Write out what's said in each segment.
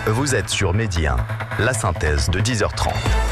Vous êtes sur Midi 1, la synthèse de 10h30.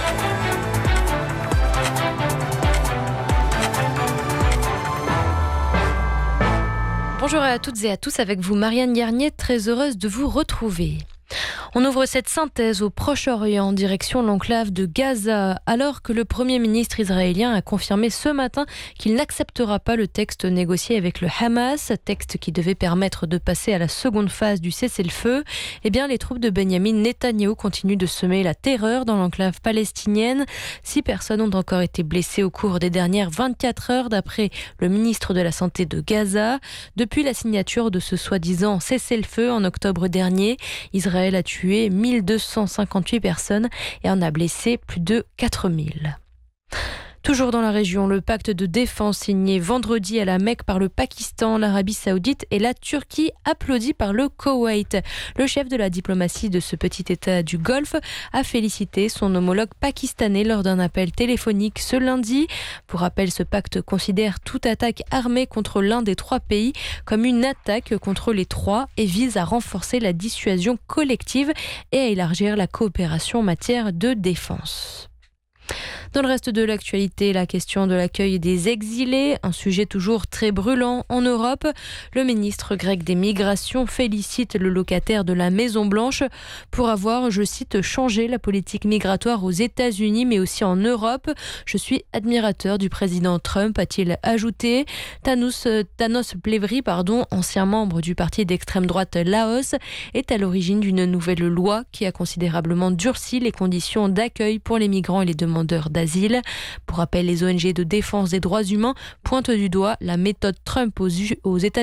Bonjour à toutes et à tous, avec vous Marianne Garnier, très heureuse de vous retrouver. On ouvre cette synthèse au Proche-Orient, direction l'enclave de Gaza, alors que le Premier ministre israélien a confirmé ce matin qu'il n'acceptera pas le texte négocié avec le Hamas, texte qui devait permettre de passer à la seconde phase du cessez-le-feu. Eh bien, les troupes de Benyamin Netanyahou continuent de semer la terreur dans l'enclave palestinienne. 6 personnes ont encore été blessées au cours des dernières 24 heures, d'après le ministre de la Santé de Gaza. Depuis la signature de ce soi-disant cessez-le-feu en octobre dernier, Israël a tué 1258 personnes et en a blessé plus de 4000. Toujours dans la région, le pacte de défense signé vendredi à la Mecque par le Pakistan, l'Arabie Saoudite et la Turquie, applaudi par le Koweït. Le chef de la diplomatie de ce petit État du Golfe a félicité son homologue pakistanais lors d'un appel téléphonique ce lundi. Pour rappel, ce pacte considère toute attaque armée contre l'un des 3 pays comme une attaque contre les 3 et vise à renforcer la dissuasion collective et à élargir la coopération en matière de défense. Dans le reste de l'actualité, la question de l'accueil des exilés, un sujet toujours très brûlant en Europe. Le ministre grec des Migrations félicite le locataire de la Maison-Blanche pour avoir, je cite, changé la politique migratoire aux États-Unis mais aussi en Europe. Je suis admirateur du président Trump, a-t-il ajouté. Thanos Plevri, ancien membre du parti d'extrême droite Laos, est à l'origine d'une nouvelle loi qui a considérablement durci les conditions d'accueil pour les migrants et les demandeurs d'asile. Pour rappel, les ONG de défense des droits humains pointent du doigt la méthode Trump aux États-Unis